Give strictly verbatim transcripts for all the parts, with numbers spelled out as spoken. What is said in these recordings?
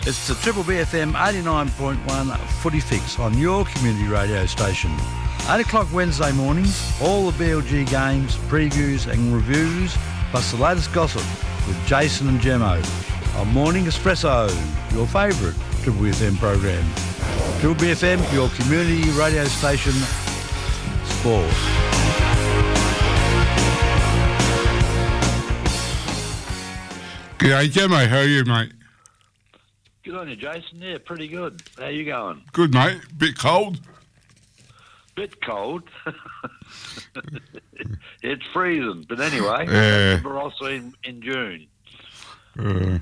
It's the Triple B F M eighty-nine point one Footy Fix on your community radio station. eight o'clock Wednesday mornings, all the B L G games, previews and reviews, plus the latest gossip with Jason and Gemmo on Morning Espresso, your favourite Triple B F M program. Triple B F M, your community radio station, sport. G'day, Gemmo. How are you, mate? Good on you, Jason. Yeah, pretty good. How you going? Good, mate. Bit cold? Bit cold. It's freezing. But anyway, Yeah. we're also in, in June. Uh,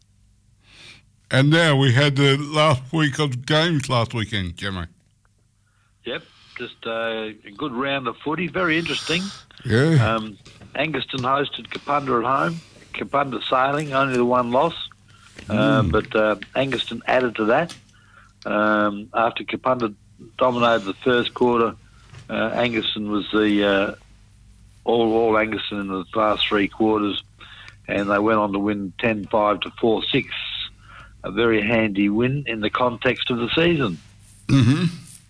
and now we had the last week of games last weekend, Gemmo. Yep, just uh, a good round of footy. Very interesting. Yeah. Um, Angaston hosted Kapunda at home. Kapunda sailing, only the one loss. Uh, Mm. But uh, Angaston added to that. Um, after Kapunda dominated the first quarter, uh, Angaston was the uh, all all Angaston in the last three quarters, and they went on to win ten five to four six. A very handy win in the context of the season. Mm-hmm.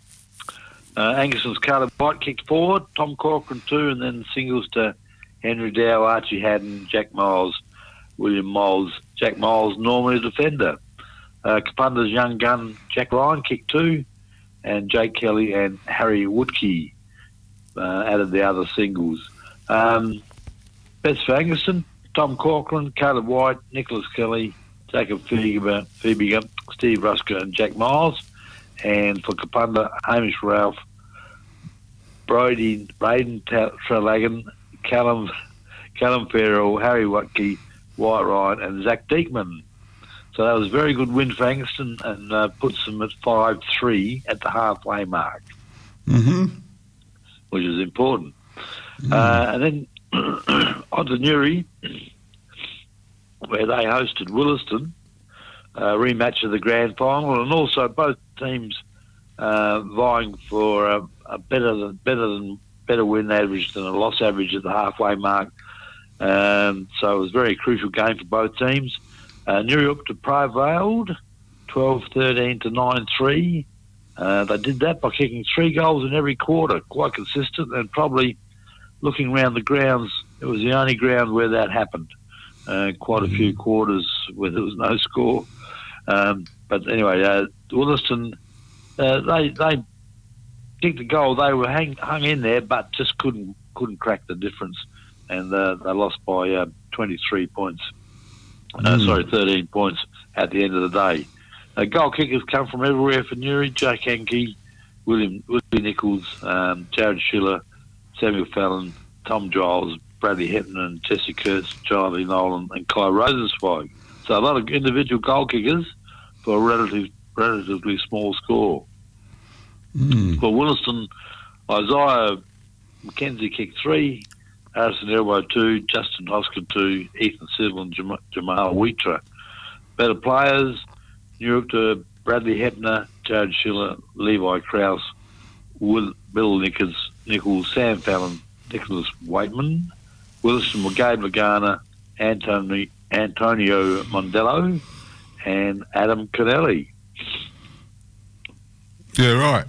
Uh, Angaston's Caleb White kicked forward, Tom Corcoran two, and then singles to Henry Dow, Archie Haddon, Jack Miles, William Moles. Jack Miles, normally a defender. Uh, Kapunda's young gun, Jack Ryan, kicked two, and Jake Kelly and Harry Woodkey uh, added the other singles. Um, best for Angaston, Tom Corcoran, Caleb White, Nicholas Kelly, Jacob Phoebe, Phoebe, Steve Rusker and Jack Miles. And for Kapunda, Hamish Ralph, Brody, Braden Trelagan, Callum, Callum Farrell, Harry Watkey, White Ryan and Zach Diekman. So that was a very good win for Angaston and uh, puts them at five three at the halfway mark, Mm-hmm. which is important. Mm. Uh, and then on to Newry, where they hosted Williston, uh, rematch of the grand final, and also both teams uh, vying for a, a better than better than better win average than a loss average at the halfway mark. Um, so it was a very crucial game for both teams. Uh, Newry up to prevailed, twelve thirteen to nine three. Uh, they did that by kicking three goals in every quarter, quite consistent, and probably looking around the grounds, it was the only ground where that happened. Uh, quite a few quarters where there was no score. Um, but anyway, uh, Williston, uh, they they kicked the goal. They were hang, hung in there, but just couldn't couldn't crack the difference, and uh, they lost by uh, twenty-three points. Uh, Mm. Sorry, thirteen points at the end of the day. Uh, goal kickers come from everywhere for Newry: Jack Hankey, William Willie Nichols, um, Jared Schiller, Samuel Fallon, Tom Giles, Bradley Hepton, and Jesse Kurtz, Charlie Nolan, and Kai Rosenzweig. So a lot of individual goal kickers for a relative, relatively small score. Mm. For Williston, Isaiah McKenzie kicked three, Harrison Elbow two, Justin Hoskin two, Ethan Civil and Jam- Jamal Wheatra. Better players, Europe to Bradley Hepner, Jared Schiller, Levi Krause, Will, Bill Nichols, Nichols, Sam Fallon, Nicholas Waitman, Williston were Gabe Lagana, Anthony, Antonio Mondello, and Adam Connelly. Yeah, right.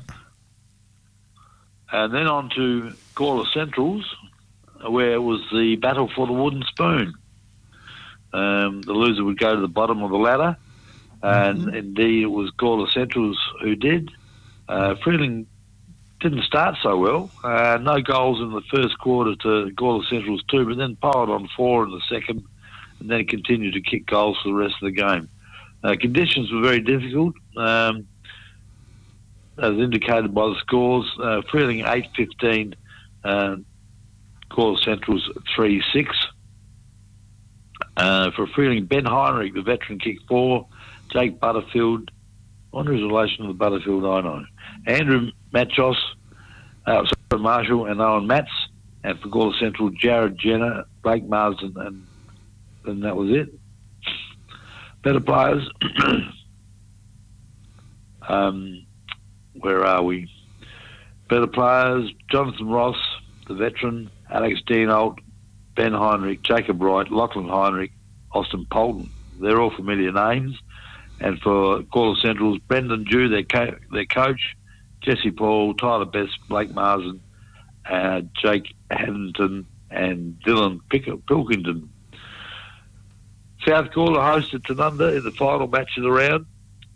And then on to Gawler Centrals, where it was the battle for the wooden spoon. Um, the loser would go to the bottom of the ladder, and mm-hmm. indeed it was Gawler Centrals who did. Uh, Freeling didn't start so well. Uh, no goals in the first quarter to Gawler Centrals two, but then piled on four in the second, and then continued to kick goals for the rest of the game. Uh, conditions were very difficult, um, as indicated by the scores. Uh, Freeling eight fifteen, uh, Gawler Centrals three six. Uh, for Freeling, Ben Heinrich, the veteran, kicked four. Jake Butterfield, I wonder his relation to the Butterfield, I know. Andrew Machos, uh, sorry, Marshall, and Owen Matz. And for Gawler Central, Jared Jenner, Blake Marsden, and, and that was it. Better players. um, where are we? Better players, Jonathan Ross, the veteran, Alex Deanolt, Ben Heinrich, Jacob Wright, Lachlan Heinrich, Austin Polton. They're all familiar names. And for Gawler Centrals, Brendan Dew, their, co- their coach, Jesse Paul, Tyler Best, Blake Marsden, uh, Jake Haddington, and Dylan Pick- Pilkington. South Gawler hosted Tanunda in the final match of the round.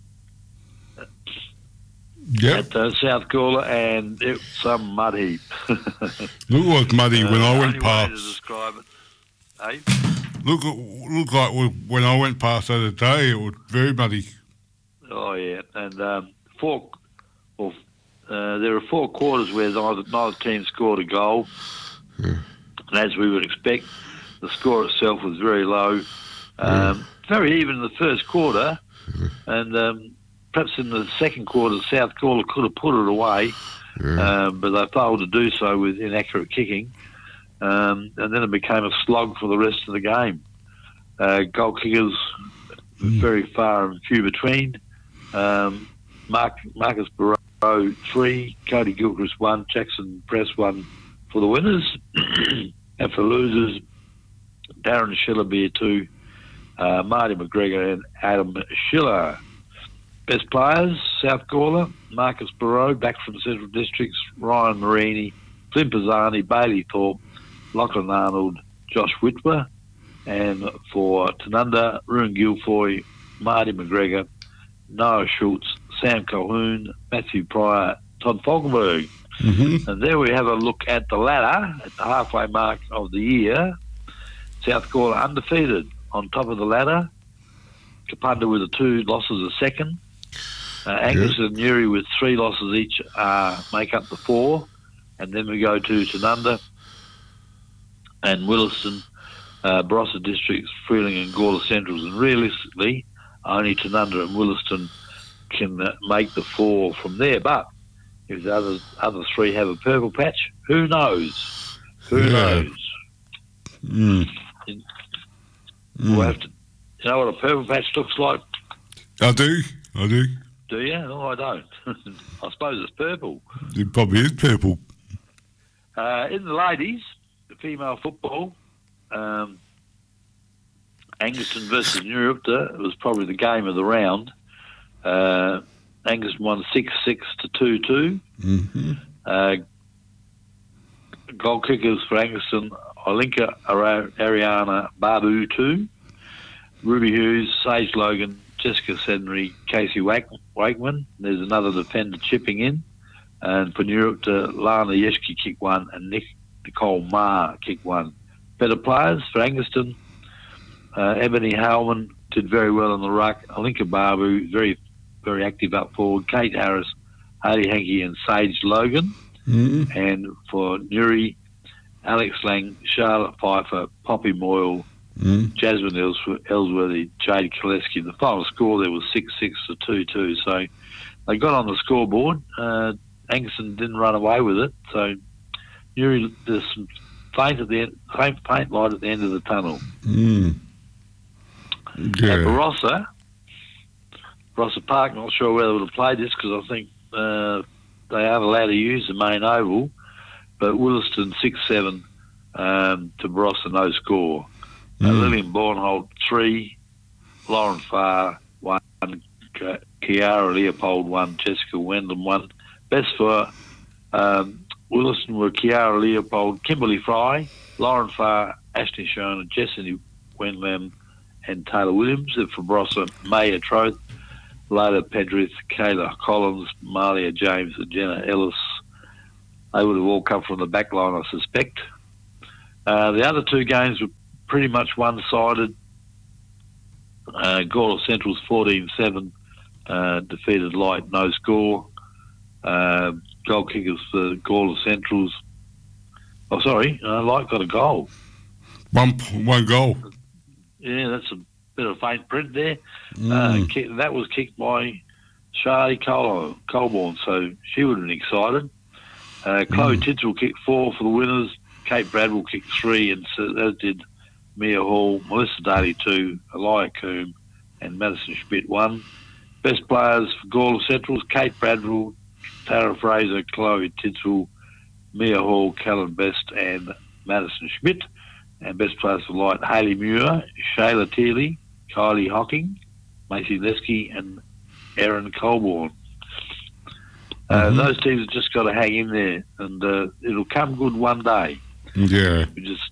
Yep. At uh, South Gawler, and it was some mud heap. Looked like muddy when Uh, I the went only way to past. describe it. Hey? Look, looked like when I went past the other day, it was very muddy. Oh yeah, and um, four. Well, uh, there were four quarters where neither, neither team scored a goal, Yeah. and as we would expect, the score itself was very low. Um, very even in the first quarter, and um, perhaps in the second quarter, South Gawler could have put it away, Yeah. um, but they failed to do so with inaccurate kicking. Um, and then it became a slog for the rest of the game. Uh, goal kickers very far and few between. Um, Mark, Marcus Barrow three, Cody Gilchrist one, Jackson Press one for the winners. And for losers, Darren Schillerbeer two, uh, Marty McGregor and Adam Schiller. Best players, South Gawler, Marcus Barrow, back from Central Districts, Ryan Marini, Flynn Pisani, Bailey Thorpe, Lachlan Arnold, Josh Whitwer, and for Tanunda, Ruan Guilfoy, Marty McGregor, Noah Schultz, Sam Calhoun, Matthew Pryor, Todd Falkenberg. Mm-hmm. And there we have a look at the ladder at the halfway mark of the year. South Gawler undefeated on top of the ladder. Kapunda with the two losses a second. Uh, Angus and Newry with three losses each uh, make up the four. And then we go to Tanunda and Williston, uh, Barossa Districts, Freeling and Gawler Centrals. And realistically, only Tanunda and Williston can uh, make the four from there. But if the other, other three have a purple patch, who knows? Who Yeah. knows? Mm. We'll have to, you know what a purple patch looks like? I do, I do. Do you? No, I don't. I suppose it's purple. It probably is purple. Uh, in the ladies, the female football, um, Anguston versus Newrupta, it was probably the game of the round. Uh, Anguston won six six to two two. Mm-hmm. Uh, goal kickers for Anguston, Olinka Ara- Ariana Babu two, Ruby Hughes, Sage Logan, Jessica Sedney, Casey Wake- Wakeman. There's another defender chipping in. And for Newrupta, Lana Yeski kick one and Nick, Nicole Ma kick one. Better players for Anguston, uh, Ebony Howman did very well in the ruck. Olinka Babu, very, very active up forward. Kate Harris, Hardy Hankey and Sage Logan. Mm-hmm. And for Newry, Alex Lang, Charlotte Pfeiffer, Poppy Moyle, Mm. Jasmine Els- Ellsworthy, Jade Koleski. The final score there was six six to two two. So they got on the scoreboard. Uh, Anguston didn't run away with it. So Newry, there's some faint at the end, faint, faint light at the end of the tunnel. Mm. At Yeah. Barossa, Barossa Park, not sure whether they would have played this because I think uh, they aren't allowed to use the main oval. But Williston six seven um, to Barossa, no score. Uh, Mm. Lillian Bornhold three, Lauren Farr one, Ki- Kiara Leopold one, Jessica Wendham one. Best for um, Williston were Kiara Leopold, Kimberly Fry, Lauren Farr, Ashley Shona, Jessie Wendham, and Taylor Williams. And for Barossa, Maya Troth, Lola Pedrith, Kayla Collins, Malia James, and Jenna Ellis. They would have all come from the back line, I suspect. Uh, the other two games were pretty much one-sided. Uh, Gawler Central's fourteen seven, uh, defeated Light, no score. Uh, goal kickers for Gawler Central's. Oh, sorry, uh, Light got a goal. One, one goal. Yeah, that's a bit of faint print there. Mm. Uh, ki- that was kicked by Charlie Col- Colborne, so she would have been excited. Uh, Chloe Mm. Tidswell kicked four for the winners. Kate Bradwell kicked three, and so that did Mia Hall, Melissa Daly two, Elia Coombe, and Madison Schmidt one. Best players for Gawler Centrals, Kate Bradwell, Tara Fraser, Chloe Tidswell, Mia Hall, Callan Best, and Madison Schmidt. And best players for Light, Hayley Muir, Shayla Teeley, Kylie Hocking, Macy Lesky and Aaron Colborne. Uh, Mhm. Those teams have just got to hang in there, and uh, it'll come good one day. Yeah. We just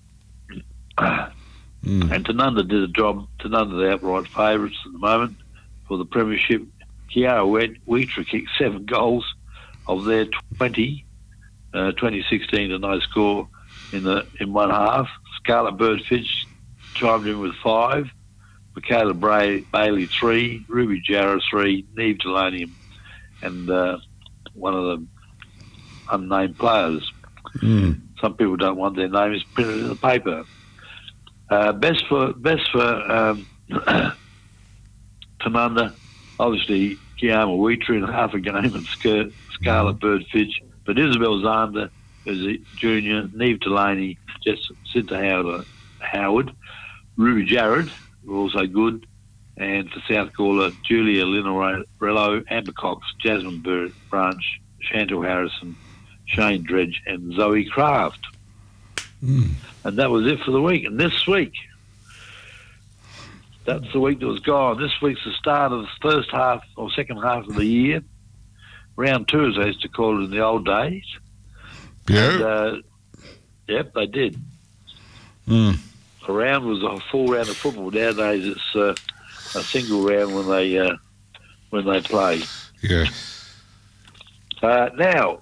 Mm. and Tanunda did a job. Tanunda the outright favourites at the moment for the premiership. Kiara Wheater kicked seven goals of their twenty, uh, twenty sixteen to no score in the in one half. Scarlett Bird Fitch chimed in with five. Michaela Bray, Bailey three, Ruby Jarrah three, Neve Delanium, and uh, one of the unnamed players. Mm. Some people don't want their names printed in the paper. Uh, best for best for um, Tanunda, obviously Kiama Wheater in half a game and Scar- Scarlett Bird Fitch, but Isabel Zander is a junior, Neve Delaney, Jacinta Howard, Howard, Ruby Jarrett were also good, and for South Gawler, Julia Linarello, Amber Cox, Jasmine Bur- Branch, Chantal Harrison, Shane Dredge, and Zoe Craft. Mm. And that was it for the week. And this week, that's the week that was gone. This week's the start of the first half or second half of the year. Round two, as they used to call it in the old days. Yeah. And, uh, yep, they did. Mm. A round was a full round of football. Nowadays, it's uh, a single round when they uh, when they play. Yeah. Uh, now,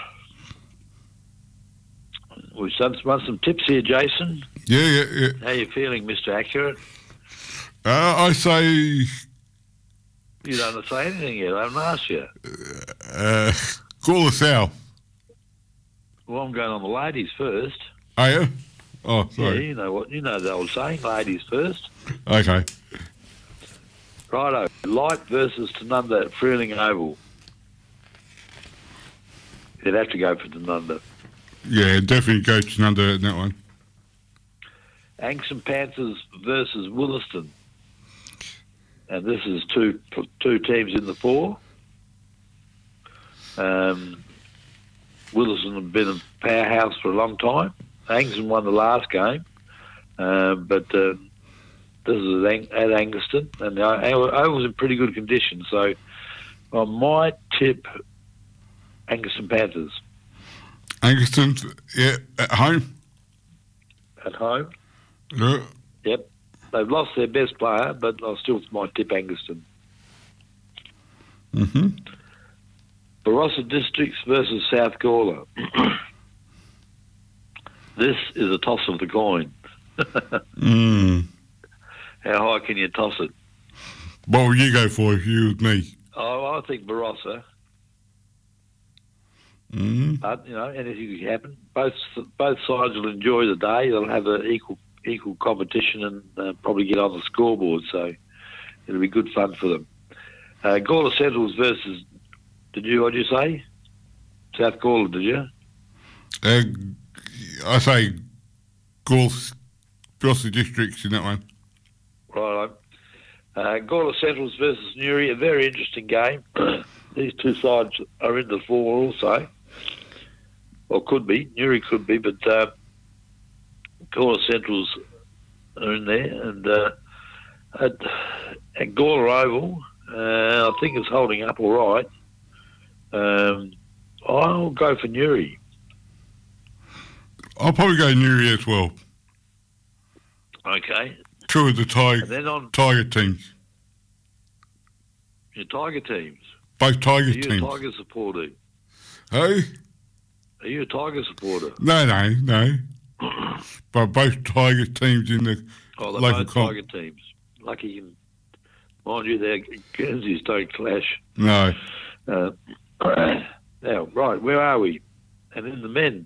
we've done some, some tips here, Jason. Yeah, yeah, yeah. How you feeling, Mister Accurate? Uh, I say, You don't say anything yet. I haven't asked you. uh, call us out. Well, I'm going on the ladies first. Are you? Oh, Yeah, sorry. you know what you know the old saying, ladies first. Okay. Righto. Light versus Tanunda at Freeling Oval. You'd have to go for Tanunda. Yeah, definitely go to Nunda in that one. Anxton Panthers versus Williston. And this is two two teams in the four. Um, Williston have been a powerhouse for a long time. Anxton won the last game, uh, but uh, this is at, Ang- at Angaston, and the Oval's in pretty good condition. So I might tip Angaston Panthers Angaston, yeah, at home. at home. Yeah. Yep, they've lost their best player, but I still might tip Angaston. Mm-hmm. Barossa Districts versus South Gawler. This is a toss of the coin. Mm. How high can you toss it? What would you go for if you was me? Oh, I think Barossa. Mm. But, you know, anything can happen. Both both sides will enjoy the day. They'll have an equal equal competition and uh, probably get on the scoreboard. So it'll be good fun for them. Uh, Gawler Centrals versus, did you, what did you say? South Gawler, did you? Uh, I say Gawler Barossa Districts in that one. Right. Uh, Gawler Centrals versus Newry, a very interesting game. These two sides are in the four also. Or could be. Newry could be, but uh, Gawler Centrals are in there. And uh, at, at Gawler Oval, uh, I think it's holding up all right. Um, I'll go for Newry. I'll probably go Newry as well. Okay. Two of the And Tiger, then on Tiger teams. your Tiger teams. Both Tiger Are you teams. a Tiger supporter? Hey? Are you a Tiger supporter? No, no, no. But both Tiger teams in the Oh, they're local both comp. Tiger teams. Lucky you can, mind you, their Guernseys don't clash. No. Uh, now, right, where are we? And in the men,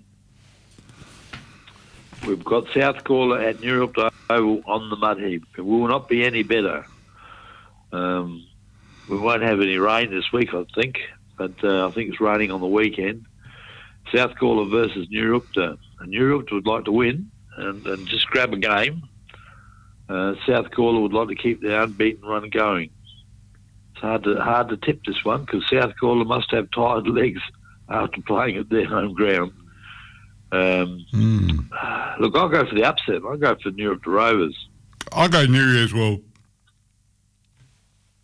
we've got South Gawler at Newry Oval on the mud heap. It will not be any better. Um, we won't have any rain this week, I think, but uh, I think it's raining on the weekend. South Gawler versus Newry. And Newry would like to win and, and just grab a game. Uh, South Gawler would like to keep their unbeaten run going. It's hard to hard to tip this one because South Gawler must have tired legs after playing at their home ground. Um, Mm. Look, I'll go for the upset. I'll go for Newry Rovers. I'll go Newry as well.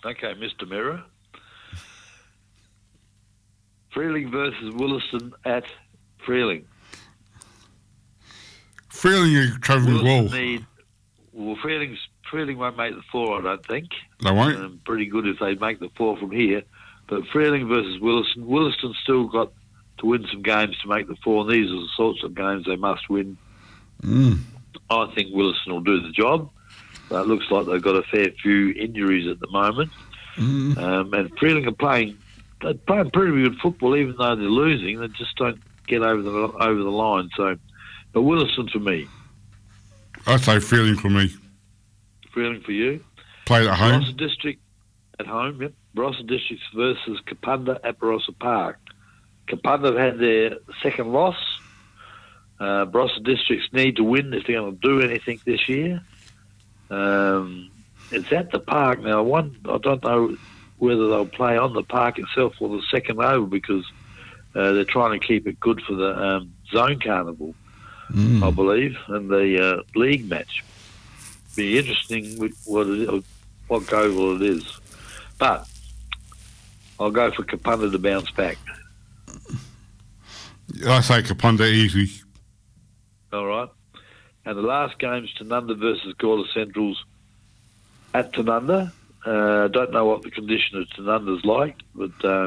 Okay, Mister Mirror. Freeling versus Williston at Freeling. Freeling are travelling well. Williston need, well, Freeling's, Freeling won't make the four, I don't think. They won't? Um, pretty good if they make the four from here. But Freeling versus Williston. Williston still got to win some games to make the four, and these are the sorts of games they must win. Mm. I think Williston will do the job. But it looks like they've got a fair few injuries at the moment. Mm. Um, and Freeling are playing, they're playing pretty good football, even though they're losing. They just don't get over the over the line. So, but Williston for me. I say Freeling for me. Freeling for you. Played at home. Barossa District at home, yep. Barossa Districts versus Kapunda at Barossa Park. Kapunda have had their second loss. Uh, Barossa Districts need to win if they're going to do anything this year. Um, it's at the park now. One, I don't know whether they'll play on the park itself or the second over because uh, they're trying to keep it good for the um, zone carnival, mm. I believe, and the uh, league match. Be interesting with what it is, what oval it is, but I'll go for Kapunda to bounce back. I say Kapunda easy. All right. And the last game's Tanunda versus Gawler Centrals at Tanunda. I uh, don't know what the condition of Tanunda's like, but uh,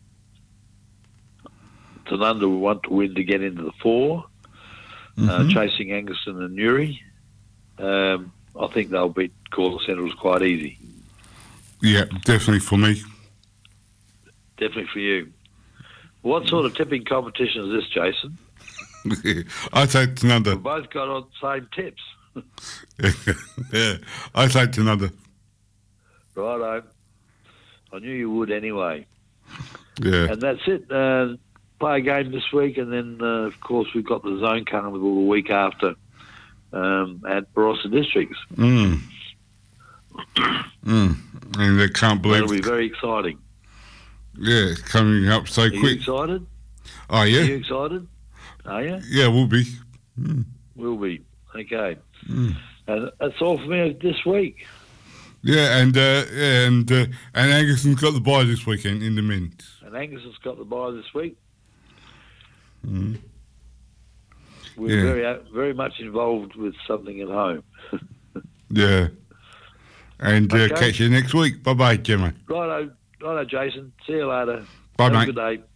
Tanunda will want to win to get into the four, mm-hmm. uh, chasing Angerson and Newry. Um, I think they'll beat Gawler Centrals quite easy. Yeah, definitely for me. Definitely for you. What sort of tipping competition is this, Jason? I say Tanunda. We've both got on the same tips. Yeah, I say Tanunda. Righto. I knew you would anyway. Yeah. And that's it. Uh, play a game this week, and then, uh, of course, we've got the zone carnival the week after um, at Barossa Districts. Mm. mm. And they can't believe It'll be very exciting. Yeah, it's coming up so Are quick. you excited? Oh, yeah. Are you excited? Are you? Yeah, we'll be. Mm. We'll be. Okay. Mm. And that's all for me this week. Yeah, and uh, yeah, and uh, and Anguson's got the bye this weekend in the men's. And Anguson's got the bye this week. Mm. We're Yeah. very uh, very much involved with something at home. Yeah. And uh, Okay. catch you next week. Bye-bye, Gemma. Righto, righto, Jason. See you later. Bye, Have mate. a good day.